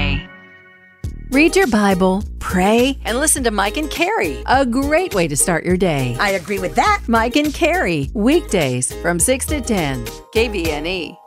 day. Read your Bible, pray, and listen to Mike and Carrie. A great way to start your day. I agree with that. Mike and Carrie, weekdays from 6 to 10, KVNE.